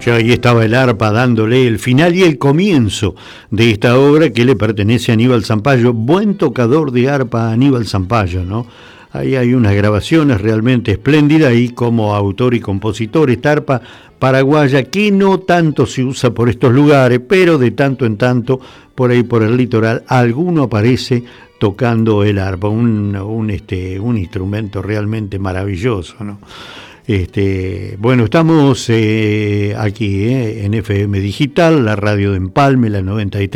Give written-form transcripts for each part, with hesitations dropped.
Sí, ahí estaba el arpa dándole el final y el comienzo de esta obra que le pertenece a Aníbal Zampayo. Buen tocador de arpa Aníbal Zampayo, ¿no? Ahí hay unas grabaciones realmente espléndidas y como autor y compositor, esta arpa paraguaya que no tanto se usa por estos lugares, pero de tanto en tanto por ahí por el litoral alguno aparece tocando el arpa, un instrumento realmente maravilloso, ¿no? Bueno, estamos aquí en FM Digital, la radio de Empalme, la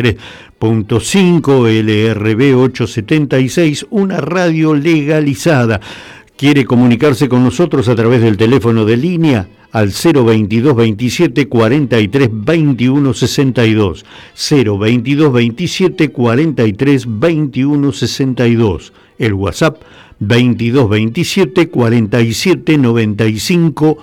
93.5, LRB 876, una radio legalizada. ¿Quiere comunicarse con nosotros a través del teléfono de línea? Al 022 27 43 21 62, 022 27 43 21 62, el WhatsApp 22 27 47 95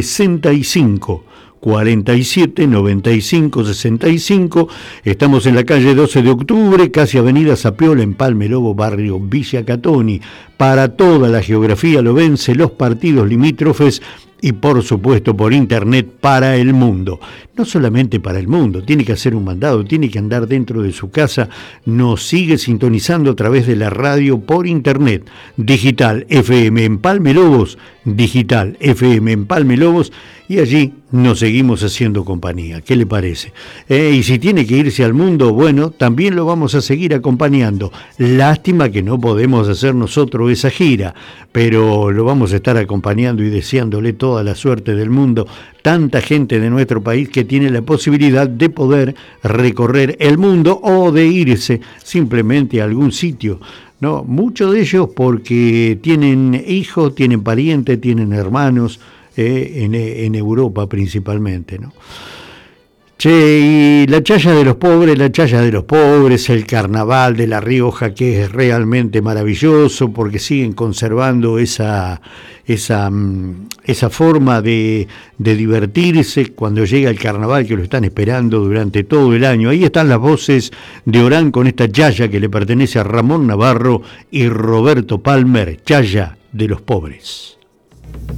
65, 47 95 65. Estamos en la calle 12 de octubre, casi avenida Zapiola, Empalme Lobo, barrio Villa Catoni. Para toda la geografía lobense, los partidos limítrofes y por supuesto por internet para el mundo. No solamente para el mundo, tiene que hacer un mandado, tiene que andar dentro de su casa, nos sigue sintonizando a través de la radio por internet. Digital FM Empalme Lobos, Digital FM Empalme Lobos, y allí nos seguimos haciendo compañía. ¿Qué le parece? Y si tiene que irse al mundo, bueno, también lo vamos a seguir acompañando. Lástima que no podemos hacer nosotros esa gira, pero lo vamos a estar acompañando y deseándole toda la suerte del mundo. Tanta gente de nuestro país que tiene la posibilidad de poder recorrer el mundo o de irse simplemente a algún sitio, ¿no? Muchos de ellos porque tienen hijos, tienen parientes, tienen hermanos, en Europa principalmente, ¿no? Che, y la chaya de los pobres, el carnaval de La Rioja, que es realmente maravilloso porque siguen conservando esa forma de divertirse cuando llega el carnaval, que lo están esperando durante todo el año. Ahí están las voces de Orán con esta chaya que le pertenece a Ramón Navarro y Roberto Palmer, Chaya de los Pobres.